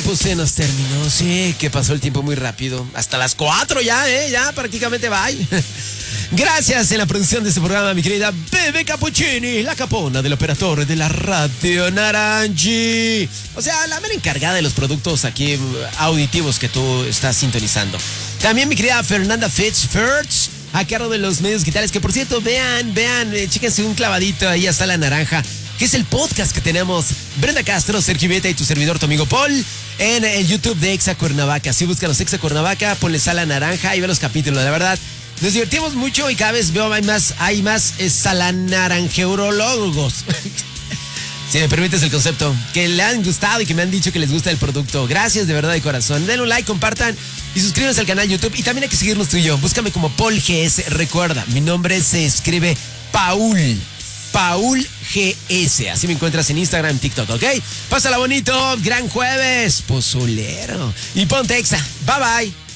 tiempo se nos terminó. Sí, que pasó el tiempo muy rápido. Hasta las 4 ya, ya prácticamente bye. Gracias en la producción de este programa, mi querida Bebe Cappuccini, la capona del operador de la radio Naranji. O sea, la mera encargada de los productos aquí auditivos que tú estás sintonizando. También mi querida Fernanda Fitzgerald, a cargo de los medios digitales, que por cierto, vean, chéquense un clavadito ahí hasta la naranja, que es el podcast que tenemos Brenda Castro, Sergio Vieta y tu servidor, tu amigo Paul, en el YouTube de Exa Cuernavaca. Si búscanos Exa Cuernavaca, ponle sala naranja y ve los capítulos, la verdad. Nos divertimos mucho y cada vez veo hay más salanaranjeurólogos. Si me permites el concepto, que le han gustado y que me han dicho que les gusta el producto. Gracias de verdad de corazón. Denle un like, compartan y suscríbanse al canal YouTube. Y también hay que seguirnos tú y yo. Búscame como Paul GS. Recuerda, mi nombre se escribe Paul GS. Así me encuentras en Instagram, TikTok, ¿ok? Pásala bonito. Gran jueves, pozolero. Y ponte Exa. Bye bye.